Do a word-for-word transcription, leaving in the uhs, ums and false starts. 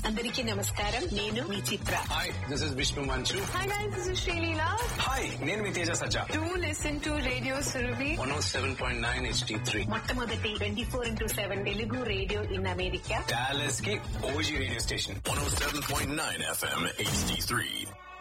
అందరికీ నమస్కారం. నేను మీ చిత్ర. హాయ్, దిస్ ఇస్ విష్ణు మంచు. Hi guys, this is Shalila. Hi, నేను మీ తేజ సజ్జా. Do listen to Radio Surabhi. One oh seven point nine H D three మొట్టమొదటి twenty four into seven Telugu radio in America. Dallas కి OG radio station. One ఓ seven point nine F M H D three.